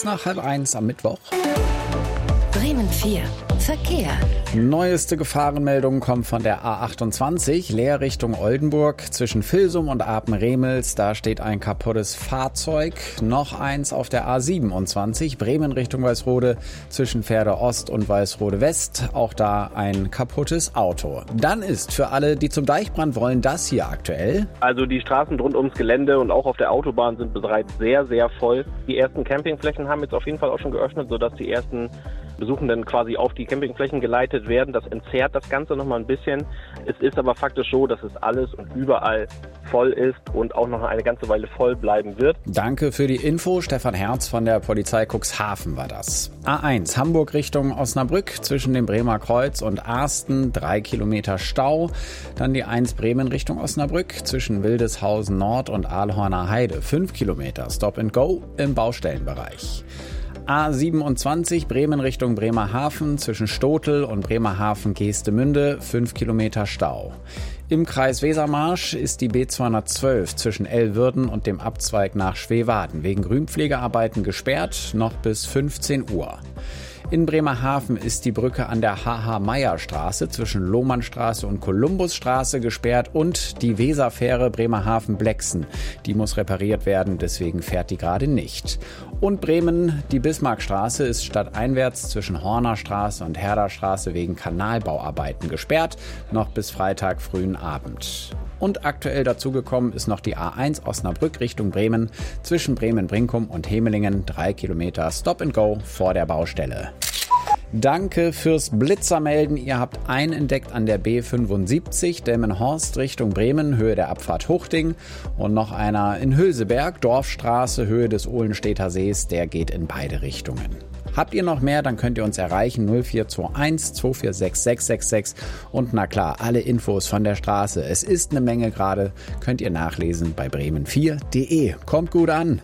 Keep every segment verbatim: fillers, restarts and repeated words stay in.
kurz nach halb eins am Mittwoch. Bremen vier. Verkehr. Neueste Gefahrenmeldungen kommen von der A achtundzwanzig, leer Richtung Oldenburg, zwischen Vilsum und Apen-Remels. Da steht ein kaputtes Fahrzeug. Noch eins auf der A siebenundzwanzig, Bremen Richtung Weißrode, zwischen Pferde Ost und Weißrode West. Auch da ein kaputtes Auto. Dann ist für alle, die zum Deichbrand wollen, das hier aktuell. Also die Straßen rund ums Gelände und auch auf der Autobahn sind bereits sehr, sehr voll. Die ersten Campingflächen haben jetzt auf jeden Fall auch schon geöffnet, sodass die ersten Besuchenden quasi auf die Campingflächen geleitet werden. Das entzerrt das Ganze nochmal ein bisschen. Es ist aber faktisch so, dass es alles und überall voll ist und auch noch eine ganze Weile voll bleiben wird. Danke für die Info. Stefan Herz von der Polizei Cuxhaven war das. A eins, Hamburg Richtung Osnabrück, zwischen dem Bremer Kreuz und Arsten, drei Kilometer Stau. Dann die eins Bremen Richtung Osnabrück, zwischen Wildeshausen Nord und Aalhorner Heide, fünf Kilometer Stop and Go im Baustellenbereich. A siebenundzwanzig, Bremen Richtung Bremerhaven, zwischen Stotel und Bremerhaven-Geestemünde, fünf Kilometer Stau. Im Kreis Wesermarsch ist die B zweihundertzwölf zwischen Elwürden und dem Abzweig nach Schweewaden wegen Grünpflegearbeiten gesperrt, noch bis fünfzehn Uhr. In Bremerhaven ist die Brücke an der H H-Meyer-Straße zwischen Lohmannstraße und Kolumbusstraße gesperrt und die Weserfähre Bremerhaven-Blexen. Die muss repariert werden, deswegen fährt die gerade nicht. Und Bremen, die Bismarckstraße ist stadteinwärts zwischen Hornerstraße und Herderstraße wegen Kanalbauarbeiten gesperrt, noch bis Freitag frühen Abend. Und aktuell dazugekommen ist noch die A eins Osnabrück Richtung Bremen, zwischen Bremen-Brinkum und Hemelingen, drei Kilometer Stop and Go vor der Baustelle. Danke fürs Blitzermelden. Ihr habt einen entdeckt an der B fünfundsiebzig, Delmenhorst Richtung Bremen, Höhe der Abfahrt Huchting. Und noch einer in Hülseberg, Dorfstraße, Höhe des Ohlenstädter Sees, der geht in beide Richtungen. Habt ihr noch mehr, dann könnt ihr uns erreichen null vier zwei eins zwei vier sechs sechs sechs sechs und na klar, alle Infos von der Straße. Es ist eine Menge gerade, könnt ihr nachlesen bei bremen vier punkt de. Kommt gut an.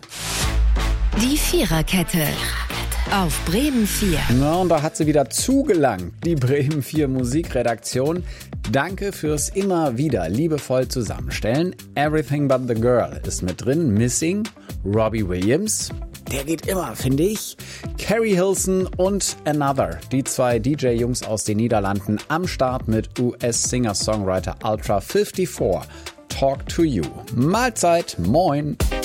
Die Viererkette. Auf Bremen vier. Na, und da hat sie wieder zugelangt, die Bremen vier Musikredaktion. Danke fürs immer wieder liebevoll zusammenstellen. Everything But The Girl ist mit drin. Missing, Robbie Williams, der geht immer, finde ich. Carrie Hilson und Another, die zwei D J-Jungs aus den Niederlanden am Start mit U S-Singer-Songwriter Ultra vierundfünfzig. Talk to You. Mahlzeit, moin.